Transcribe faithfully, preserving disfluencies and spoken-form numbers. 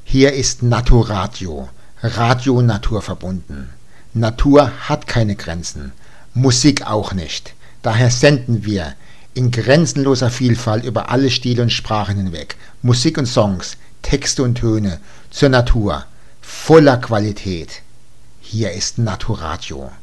Hier ist Naturadio, Radio naturverbunden. Natur hat keine Grenzen, Musik auch nicht. Daher senden wir in grenzenloser Vielfalt über alle Stile und Sprachen hinweg. Musik und Songs, Texte und Töne zur Natur, voller Qualität. Hier ist Naturadio.